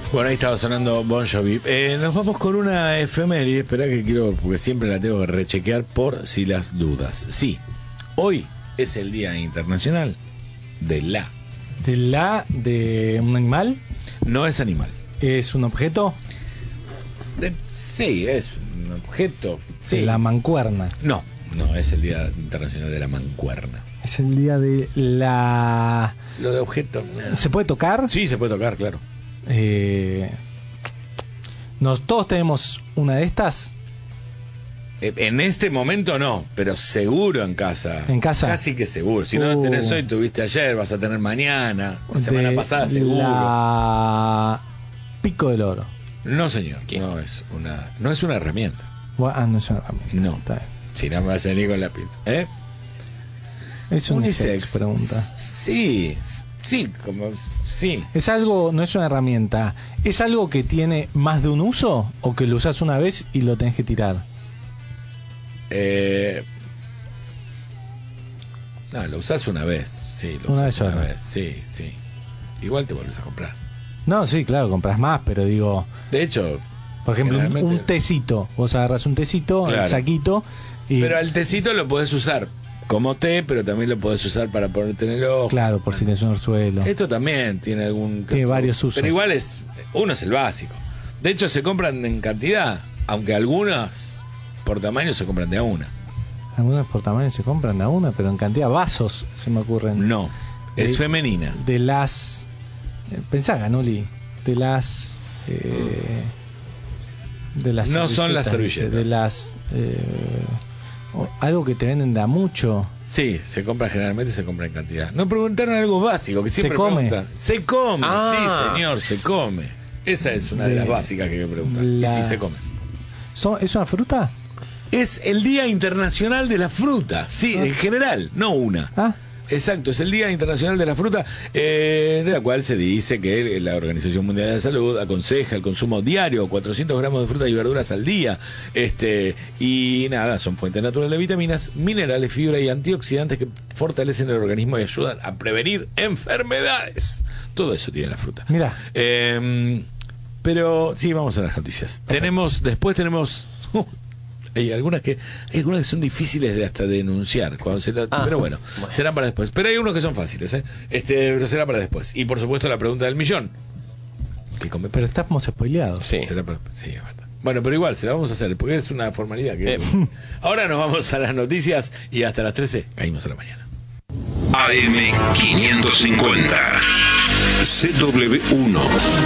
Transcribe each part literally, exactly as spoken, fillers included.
Bueno, ahí estaba sonando Bon Jovi. Eh, nos vamos con una efeméride. Espera que quiero, porque siempre la tengo que rechequear por si las dudas. Sí, hoy es el Día Internacional de la. ¿De la de un animal? No es animal. ¿Es un objeto? De, sí, es un objeto. Sí. De la mancuerna. No, no, es el Día Internacional de la Mancuerna. Es el día de la... Lo de objeto. ¿Se puede tocar? Sí, se puede tocar, claro. Eh... Nos, ¿Todos tenemos una de estas? En este momento no, pero seguro en casa. ¿En casa? Casi que seguro. Si no uh. tenés hoy, tuviste ayer, vas a tener mañana, la semana pasada seguro. La... Pico del oro. No, señor. No es una, no es una herramienta. Ah, no es una herramienta. No. Está bien. Si no me vas a venir con la pinza. ¿Eh? Es unisex, pregunta. Sí, sí, como sí. ¿Es algo, no es una herramienta, es algo que tiene más de un uso o que lo usas una vez y lo tenés que tirar? Eh, no, lo usás una vez. Sí, lo una usás vez una sola. vez. Sí, sí. Igual te vuelves a comprar. No, sí, claro, compras más, pero digo... De hecho... Por ejemplo, un, generalmente... un tecito. Vos agarras un tecito, claro. el saquito... Y... Pero al tecito lo podés usar como té, pero también lo podés usar para ponerte en el ojo. Claro, por si tenés un orzuelo. Esto también tiene algún... Tiene varios usos. Pero igual es... Uno es el básico. De hecho, se compran en cantidad, aunque algunas por tamaño se compran de a una. Algunas por tamaño se compran de a una, pero en cantidad vasos se me ocurren. No, es de, femenina. De las... Pensá, Ganoli. De las... Eh, de las no son las servilletas. De las... Eh, algo que te venden de a mucho. Sí, se compra generalmente, se compra en cantidad. No preguntaron algo básico que siempre se come. preguntan. Se come, ah. sí señor, se come. Esa es una de, de las básicas que hay que preguntar. Las... Y sí se come. ¿Son, ¿Es una fruta? Es el Día Internacional de la Fruta, sí, ah. en general, no una. Ah. Exacto, es el Día Internacional de la Fruta, eh, de la cual se dice que la Organización Mundial de la Salud aconseja el consumo diario, cuatrocientos gramos de frutas y verduras al día. Este, y nada, son fuente natural de vitaminas, minerales, fibra y antioxidantes que fortalecen el organismo y ayudan a prevenir enfermedades. Todo eso tiene la fruta. Mira. Eh, pero sí, vamos a las noticias. Okay. Tenemos, después tenemos... Uh, Hay algunas que hay algunas que son difíciles de hasta denunciar cuando se la, ah, pero bueno, bueno, serán para después. Pero hay unos que son fáciles, ¿eh? Este, pero será para después. Y por supuesto la pregunta del millón. ¿Qué come? Pero estamos spoileados. Sí. Será para, sí, es verdad. Bueno, pero igual, se la vamos a hacer, porque es una formalidad que... Eh. Ahora nos vamos a las noticias y hasta las trece caímos a la mañana. A M quinientos cincuenta C W uno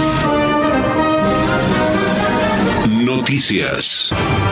Noticias.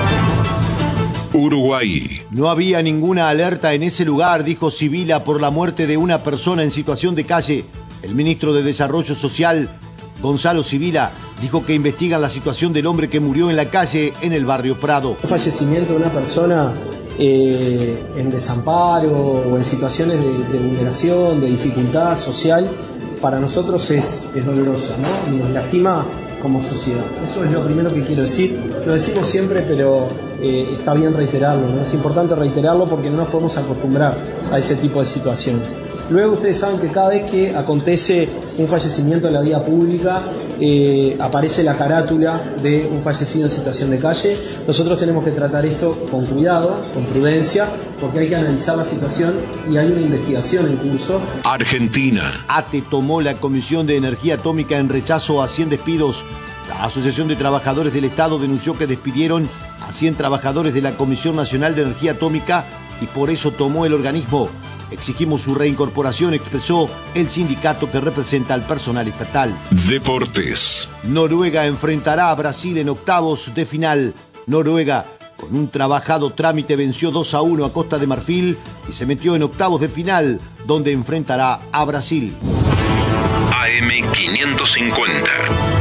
Uruguay. No había ninguna alerta en ese lugar, dijo Sibila, por la muerte de una persona en situación de calle. El ministro de Desarrollo Social, Gonzalo Sibila, dijo que investigan la situación del hombre que murió en la calle en el barrio Prado. El fallecimiento de una persona eh, en desamparo o en situaciones de, de vulneración, de dificultad social, para nosotros es, es doloroso, ¿no? Nos lastima como sociedad. Eso es lo primero que quiero decir. Lo decimos siempre, pero eh, está bien reiterarlo, ¿no? Es importante reiterarlo porque no nos podemos acostumbrar a ese tipo de situaciones. Luego ustedes saben que cada vez que acontece un fallecimiento en la vía pública, eh, aparece la carátula de un fallecido en situación de calle. Nosotros tenemos que tratar esto con cuidado, con prudencia, porque hay que analizar la situación y hay una investigación en curso. Argentina. ATE tomó la Comisión de Energía Atómica en rechazo a cien despidos. La Asociación de Trabajadores del Estado denunció que despidieron a cien trabajadores de la Comisión Nacional de Energía Atómica y por eso tomó el organismo. Exigimos su reincorporación, expresó el sindicato que representa al personal estatal. Deportes. Noruega enfrentará a Brasil en octavos de final. Noruega, con un trabajado trámite, venció dos a uno a Costa de Marfil y se metió en octavos de final, donde enfrentará a Brasil. A M quinientos cincuenta.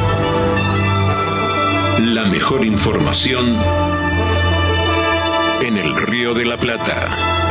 La mejor información en el Río de la Plata.